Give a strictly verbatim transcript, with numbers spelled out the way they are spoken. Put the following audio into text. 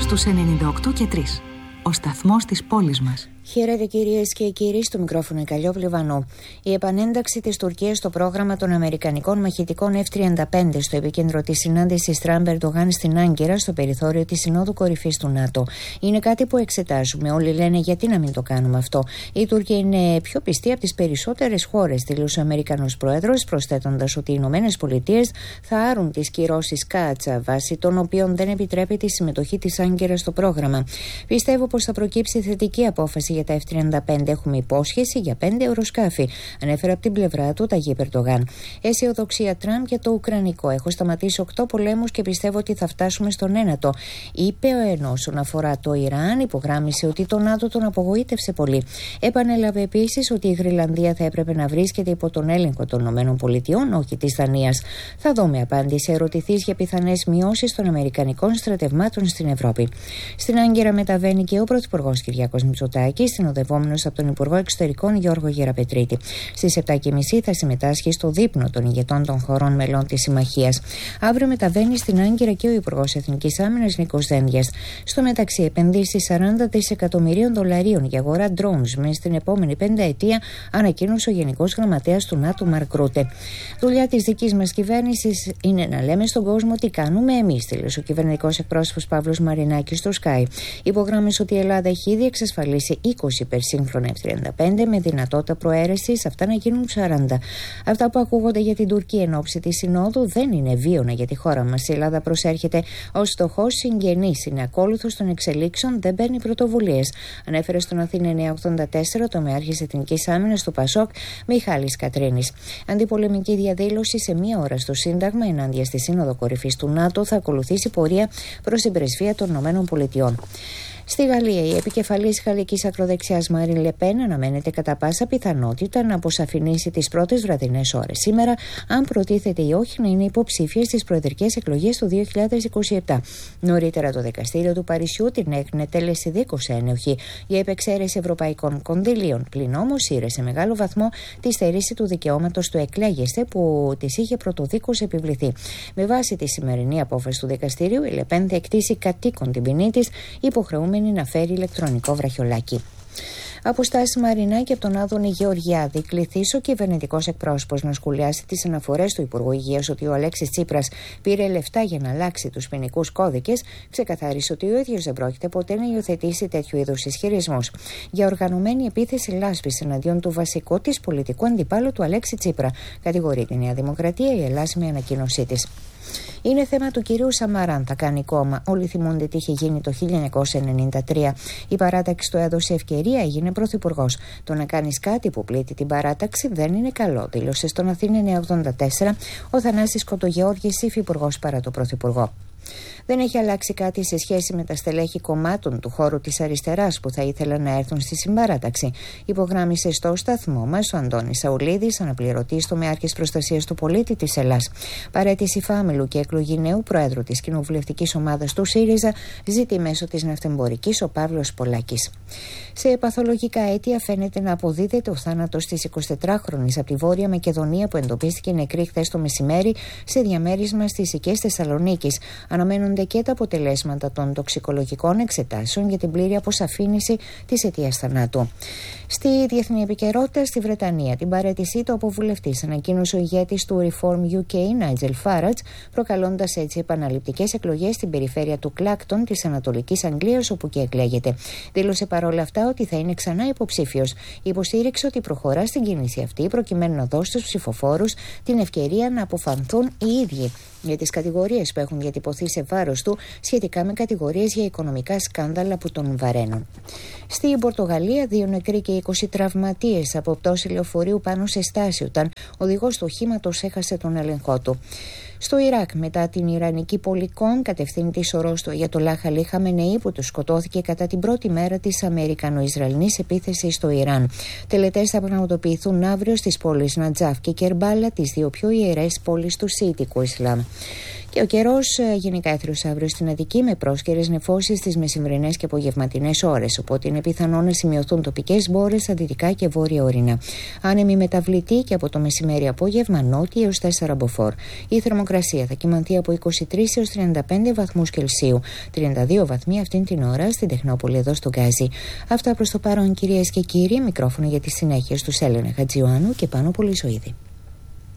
στους ενενήντα οκτώ και τρία. Ο σταθμός της πόλης μας. Χαίρετε κυρίες και κύριοι, στο μικρόφωνο η Καλλιόπη Λιβανού. Η επανένταξη της Τουρκίας στο πρόγραμμα των Αμερικανικών μαχητικών εφ τριάντα πέντε στο επίκεντρο της συνάντησης Τραμπ-Ερντογάν στην Άγκυρα, στο περιθώριο της Συνόδου Κορυφής του ΝΑΤΟ, είναι κάτι που εξετάζουμε. Όλοι λένε γιατί να μην το κάνουμε αυτό. Η Τουρκία είναι πιο πιστή από τις περισσότερες χώρες, δήλωσε ο Αμερικανός Πρόεδρος, προσθέτοντας ότι οι Ηνωμένες Πολιτείες θα άρουν τις κυρώσεις Κάτσα, βάσει των οποίων δεν επιτρέπεται η συμμετοχή της Άγκυρας στο πρόγραμμα. Πιστεύω πως θα προκύψει θετική απόφαση για τα εφ τριάντα πέντε. Έχουμε υπόσχεση για πέντε αεροσκάφη, ανέφερε από την πλευρά του Ταγίπ Ερντογάν. Αισιοδοξία Τραμπ για το Ουκρανικό. Έχω σταματήσει οκτώ πολέμους και πιστεύω ότι θα φτάσουμε στον ένατο, είπε ο ενώ. Όσον αφορά το Ιράν, υπογράμμισε ότι το ΝΑΤΟ τον απογοήτευσε πολύ. Επανέλαβε επίσης ότι η Γροιλανδία θα έπρεπε να βρίσκεται υπό τον έλεγχο των ΗΠΑ, όχι της Δανίας. Θα δούμε, απάντησε ερωτηθής για πιθανές μειώσεις των Αμερικανικών στρατευμάτων στην Ευρώπη. Στην Άγκυρα μεταβαίνει και ο Πρωθυπουργός Κυριάκος Μητσοτάκης, συνοδευόμενος από τον Υπουργό Εξωτερικών Γιώργο Γεραπετρίτη. Στις επτά και μισή θα συμμετάσχει στο δείπνο των ηγετών των χωρών μελών της Συμμαχίας. Αύριο μεταβαίνει στην Άγκυρα και ο Υπουργός Εθνικής Άμυνας Νίκος Δένδιας. Στο μεταξύ, επενδύσει σαράντα δισεκατομμυρίων δολαρίων για αγορά drones μέσα στην επόμενη πενταετία, ανακοίνωσε ο Γενικός Γραμματέας του ΝΑΤΟ Μαρκ Ρούτε. Δουλειά της δικής μας κυβέρνησης είναι να λέμε στον κόσμο τι κάνουμε εμείς, δήλωσε ο κυβερνητικός εκπρόσωπος Παύλος Μαρινάκης στο Sky. Υπογράμμισε ότι η Ελλάδα έχει ήδη εξασφαλίσει είκοσι υπερσύγχρονα εφ τριάντα πέντε με δυνατότητα προαίρεσης, αυτά να γίνουν σαράντα. Αυτά που ακούγονται για την Τουρκία εν ώψη της Συνόδου δεν είναι βίωνα για τη χώρα μας. Η Ελλάδα προσέρχεται ως στοχός συγγενής, είναι ακόλουθος των εξελίξεων, δεν παίρνει πρωτοβουλίες, ανέφερε στον Αθήνα εννιακόσια ογδόντα τέσσερα το τομεάρχης Εθνικής Άμυνας του Πασόκ Μιχάλης Κατρίνης. Αντιπολεμική διαδήλωση σε μία ώρα στο Σύνταγμα ενάντια στη Σύνοδο Κορυφής του ΝΑΤΟ θα ακολουθήσει πορεία προς την πρεσβεία των ΗΠΑ. Στη Γαλλία, η επικεφαλής γαλλικής ακροδεξιάς Μαρίν Λεπέν αναμένεται κατά πάσα πιθανότητα να αποσαφηνίσει τις πρώτες βραδινές ώρες σήμερα, αν προτίθεται ή όχι να είναι υποψήφια στις προεδρικές εκλογές του δύο χιλιάδες είκοσι επτά. Νωρίτερα, το δικαστήριο του Παρισιού την έκρινε τέλεση δίκως ένοχη για επεξαίρεση ευρωπαϊκών κονδυλίων. Πλην όμως ήρε σε μεγάλο βαθμό τη στερήση του δικαιώματος του εκλέγεστε που της είχε πρωτοδίκως επιβληθεί. Με βάση τη σημερινή απόφαση του δικαστηρίου, η Λεπέν θα εκτίσει κατοίκον την ποινή της, υποχρεούμενη να φέρει ηλεκτρονικό βραχιολάκι. Αποστάση Μαρινάκη από τον Άδωνη Γεωργιάδη. Κληθείς ο κυβερνητικός εκπρόσωπος να σχολιάσει τις αναφορές του Υπουργού Υγείας ότι ο Αλέξης Τσίπρας πήρε λεφτά για να αλλάξει τους ποινικούς κώδικες, ξεκαθάρισε ότι ο ίδιος δεν πρόκειται ποτέ να υιοθετήσει τέτοιου είδους ισχυρισμούς. Για οργανωμένη επίθεση λάσπης εναντίον του βασικού της πολιτικού αντιπάλου του Αλέξη Τσίπρα, κατηγορεί τη Νέα Δημοκρατία η Ελλάς με ανακοίνωσή της. Είναι θέμα του κυρίου Σαμαρά αν θα κάνει κόμμα. Όλοι θυμούνται τι είχε γίνει το χίλια εννιακόσια ενενήντα τρία. Η παράταξη του έδωσε ευκαιρία, έγινε πρωθυπουργός. Το να κάνεις κάτι που πλήττει την παράταξη δεν είναι καλό, δήλωσε στον Αθήνα εννιακόσια ογδόντα τέσσερα ο Θανάσης Κοντογεώργης, υφυπουργός παρά το πρωθυπουργό. Δεν έχει αλλάξει κάτι σε σχέση με τα στελέχη κομμάτων του χώρου της αριστεράς που θα ήθελαν να έρθουν στη συμπαράταξη, υπογράμμισε στο σταθμό μας ο Αντώνης Σαουλίδης, αναπληρωτής τομεάρχης προστασίας του πολίτη της Ελλάς. Παραίτηση φάμιλου και εκλογή νέου προέδρου της κοινοβουλευτικής ομάδας του ΣΥΡΙΖΑ ζητεί μέσω της ναυτεμπορικής ο Παύλος Πολάκης. Σε παθολογικά αίτια φαίνεται να αποδίδεται ο θάνατος της εικοσιτετράχρονης από τη Βόρεια Μακεδονία που εντοπίστηκε νεκρή χθες το μεσημέρι σε διαμέρισμα στις Οικές Θεσσαλονίκης. Αναμένονται και τα αποτελέσματα των τοξικολογικών εξετάσεων για την πλήρη αποσαφήνιση της αιτίας θανάτου. Στη διεθνή επικαιρότητα, στη Βρετανία, την παραίτησή του από βουλευτής ανακοίνωσε ο ηγέτης του Reform γιου κέι, Νάιτζελ Φάρατζ, προκαλώντας έτσι επαναληπτικές εκλογές στην περιφέρεια του Κλάκτον της Ανατολικής Αγγλίας, όπου και εκλέγεται. Δήλωσε παρόλα αυτά ότι θα είναι ξανά υποψήφιος. Υποστήριξε ότι προχωρά στην κίνηση αυτή προκειμένου να δώσει στους ψηφοφόρους την ευκαιρία να αποφανθούν οι ίδιοι για τις κατηγορίες που έχουν διατυπωθεί σε βάρος του σχετικά με κατηγορίες για οικονομικά σκάνδαλα που τον βαραίνουν. Στην Πορτογαλία, δύο νεκροί και είκοσι τραυματίες από πτώση λεωφορείου πάνω σε στάση όταν ο οδηγός του οχήματος έχασε τον έλεγχό του. Στο Ιράκ, μετά την Ιρανική Πολυκόν, κατευθύντη ορός του Αγιατολάχ Αλί Χαμενεή, που του σκοτώθηκε κατά την πρώτη μέρα της Αμερικανο-Ισραηλινής επίθεσης στο Ιράν. Τελετές θα πραγματοποιηθούν αύριο στις πόλεις Νατζάφ και Κερμπάλα, τις δύο πιο ιερές πόλεις του Σιητικού Ισλάμ. Και ο καιρός γενικά έθριος αύριο στην Αττική με πρόσκαιρες νεφώσεις στις μεσημβρινές και απογευματινές ώρες. Οπότε είναι πιθανό να σημειωθούν τοπικές μπόρες στα δυτικά και βόρεια ορεινά. Άνεμη μεταβλητή και από το μεσημέρι απόγευμα νότια έως τέσσερα μποφόρ. Η θερμοκρασία θα κυμανθεί από είκοσι τρεις έως τριάντα πέντε βαθμούς Κελσίου. τριάντα δύο βαθμοί αυτήν την ώρα στην Τεχνόπολη εδώ στο Γκάζι. Αυτά προς το παρόν, κυρίες και κύριοι. Μικρόφωνο για τη συνέχεια στους Έλενα Χατζιωάννου και Πάνο Πολυσοίδη.